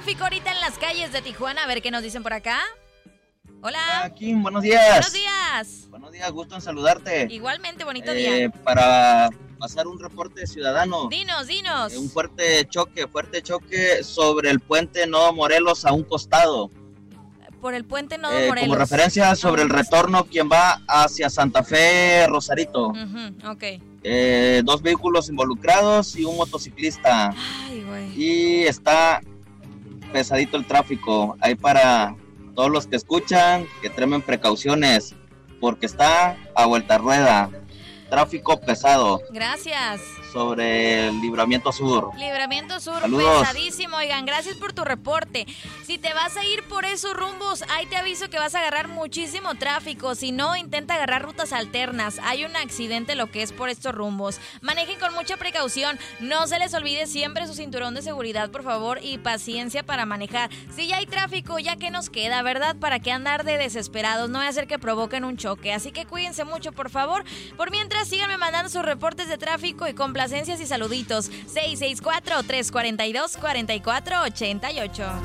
tráfico ahorita en las calles de Tijuana? A ver qué nos dicen por acá. Hola. Hola, Kim, buenos días. Buenos días. Buenos días, gusto en saludarte. Igualmente, bonito día. Para pasar un reporte ciudadano. Dinos. Un fuerte choque sobre el puente Nodo Morelos a un costado. Por el puente Nodo Morelos. Como referencia sobre el retorno, quien va hacia Santa Fe, Rosarito. Ok. 2 vehículos involucrados y un motociclista. Ay, güey. Y está pesadito el tráfico. Ahí para todos los que escuchan, que tomen precauciones, porque está a vuelta rueda. Tráfico pesado. Gracias. Sobre el Libramiento Sur. Libramiento Sur, saludos. Pesadísimo. Oigan, gracias por tu reporte. Si te vas a ir por esos rumbos, ahí te aviso que vas a agarrar muchísimo tráfico. Si no, intenta agarrar rutas alternas. Hay un accidente lo que es por estos rumbos. Manejen con mucha precaución. No se les olvide siempre su cinturón de seguridad, por favor, y paciencia para manejar. Si ya hay tráfico, ya que nos queda, ¿verdad? ¿Para qué andar de desesperados? No va a hacer que provoquen un choque. Así que cuídense mucho, por favor. Por mientras, síganme mandando sus reportes de tráfico y complacencias y saluditos. 664-342-4488.